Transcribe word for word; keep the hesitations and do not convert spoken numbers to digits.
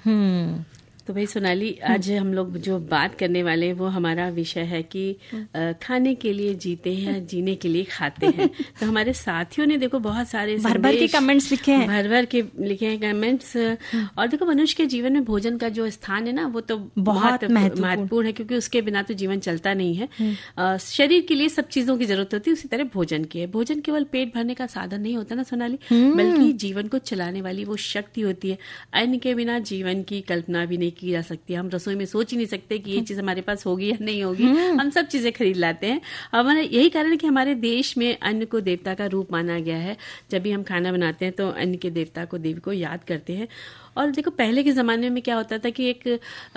हम्म तो भाई सोनाली, आज हम लोग जो बात करने वाले हैं वो हमारा विषय है कि खाने के लिए जीते हैं, जीने के लिए खाते हैं। तो हमारे साथियों ने देखो बहुत सारे भर भर के कमेंट्स लिखे हैं, भर भर के लिखे हैं कमेंट्स। और देखो मनुष्य के जीवन में भोजन का जो स्थान है ना, वो तो बहुत महत्वपूर्ण है, क्योंकि उसके बिना तो जीवन चलता नहीं है। शरीर के लिए सब चीजों की जरूरत होती है, उसी तरह भोजन की है। भोजन केवल पेट भरने का साधन नहीं होता ना सोनाली, बल्कि जीवन को चलाने वाली वो शक्ति होती है। अन्न के बिना जीवन की कल्पना भी नहीं की जा सकती है। हम रसोई में सोच ही नहीं सकते कि ये चीज हमारे पास होगी या नहीं होगी। हम सब चीजें खरीद लाते हैं। हमारा यही कारण है कि हमारे देश में अन्न को देवता का रूप माना गया है। जब भी हम खाना बनाते हैं तो अन्न के देवता को, देवी को याद करते हैं। और देखो पहले के जमाने में क्या होता था कि एक